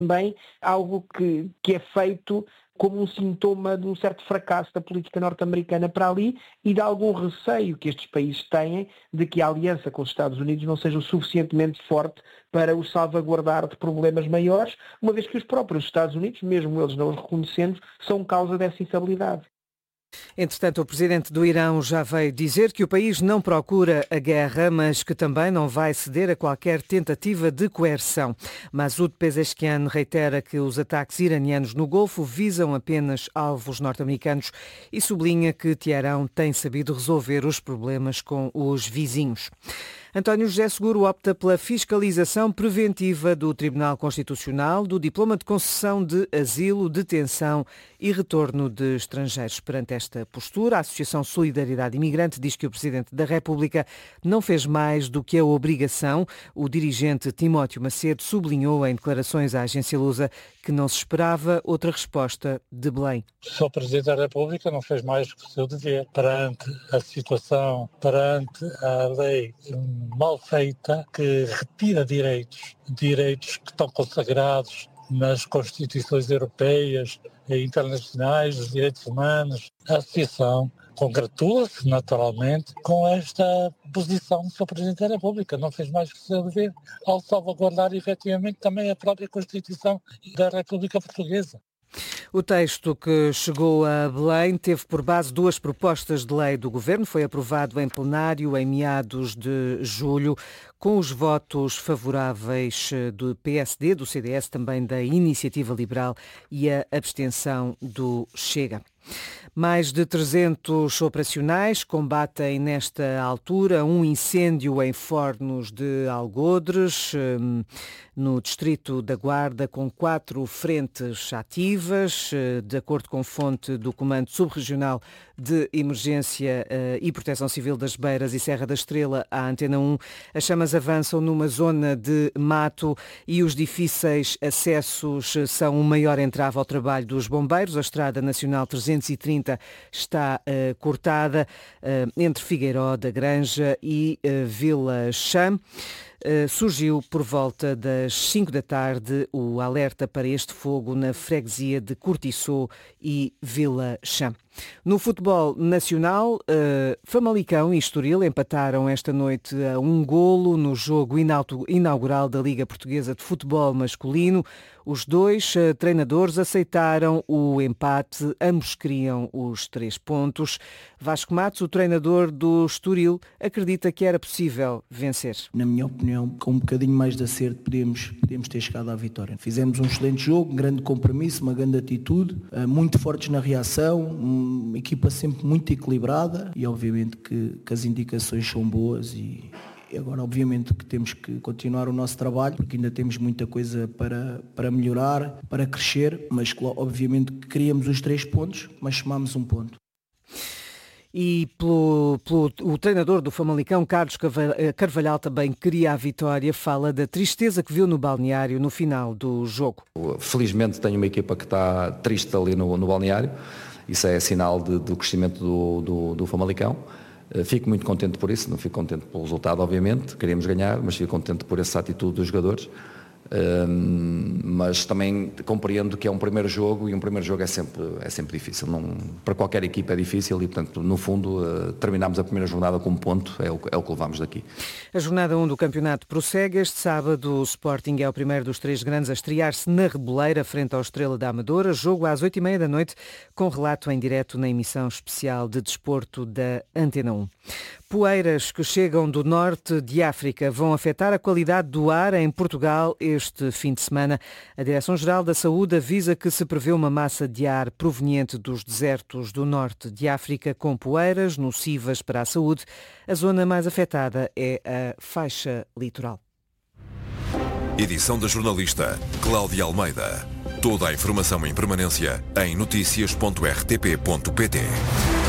também algo que é feito como um sintoma de um certo fracasso da política norte-americana para ali e de algum receio que estes países têm de que a aliança com os Estados Unidos não seja o suficientemente forte para os salvaguardar de problemas maiores, uma vez que os próprios Estados Unidos, mesmo eles não os reconhecendo, são causa dessa instabilidade. Entretanto, o presidente do Irão já veio dizer que o país não procura a guerra, mas que também não vai ceder a qualquer tentativa de coerção. Masoud Pezeshkian reitera que os ataques iranianos no Golfo visam apenas alvos norte-americanos e sublinha que Teherão tem sabido resolver os problemas com os vizinhos. António José Seguro opta pela fiscalização preventiva do Tribunal Constitucional do diploma de concessão de asilo, detenção e retorno de estrangeiros. Perante esta postura, a Associação Solidariedade Imigrante diz que o Presidente da República não fez mais do que a obrigação. O dirigente Timóteo Macedo sublinhou em declarações à agência Lusa que não se esperava outra resposta de Belém. O Sr. Presidente da República não fez mais que o seu dever perante a situação, perante a lei mal feita que retira direitos que estão consagrados nas constituições europeias e internacionais, dos direitos humanos. A Associação congratula-se, naturalmente, com esta posição do Sr. Presidente da República. Não fez mais que o seu dever ao salvaguardar efetivamente também a própria Constituição da República Portuguesa. O texto que chegou a Belém teve por base 2 propostas de lei do Governo. Foi aprovado em plenário em meados de julho, com os votos favoráveis do PSD, do CDS, também da Iniciativa Liberal e a abstenção do Chega. Mais de 300 operacionais combatem nesta altura um incêndio em Fornos de Algodres, no distrito da Guarda, com 4 frentes ativas. De acordo com fonte do Comando Subregional de Emergência e Proteção Civil das Beiras e Serra da Estrela, à Antena 1, as chamas avançam numa zona de mato e os difíceis acessos são o maior entrave ao trabalho dos bombeiros. A Estrada Nacional 330 está cortada entre Figueiró da Granja e Vila Chã. Surgiu por volta das 5 da tarde o alerta para este fogo na freguesia de Cortiçó e Vila Chã. No futebol nacional, Famalicão e Estoril empataram esta noite a 1-1 no jogo inaugural da Liga Portuguesa de Futebol Masculino. Os 2 treinadores aceitaram o empate, ambos queriam os 3 pontos. Vasco Matos, o treinador do Estoril, acredita que era possível vencer. Na minha opinião, com um bocadinho mais de acerto, podíamos ter chegado à vitória. Fizemos um excelente jogo, um grande compromisso, uma grande atitude, muito fortes na reação, uma equipa sempre muito equilibrada e obviamente que as indicações são boas e agora obviamente que temos que continuar o nosso trabalho porque ainda temos muita coisa para melhorar, para crescer, mas obviamente que queríamos os 3 pontos, mas somámos 1 ponto. E o treinador do Famalicão, Carlos Carvalhal, também queria a vitória. Fala da tristeza que viu no balneário no final do jogo. Felizmente tenho uma equipa que está triste ali no balneário. Isso é sinal do crescimento do Famalicão. Fico muito contente por isso, não fico contente pelo resultado, obviamente, queríamos ganhar, mas fico contente por essa atitude dos jogadores. Mas também compreendo que é um primeiro jogo e um primeiro jogo é sempre difícil. Para qualquer equipa é difícil e, portanto, no fundo, terminamos a primeira jornada com 1 ponto, é o que levamos daqui. A jornada 1 do campeonato prossegue. Este sábado o Sporting é o primeiro dos 3 grandes a estrear-se na Reboleira, frente ao Estrela da Amadora. Jogo às 8h30 da noite, com relato em direto na emissão especial de desporto da Antena 1. Poeiras que chegam do norte de África vão afetar a qualidade do ar em Portugal este fim de semana. A Direção-Geral da Saúde avisa que se prevê uma massa de ar proveniente dos desertos do norte de África com poeiras nocivas para a saúde. A zona mais afetada é a faixa litoral. Edição da jornalista Cláudia Almeida. Toda a informação em permanência em noticias.rtp.pt.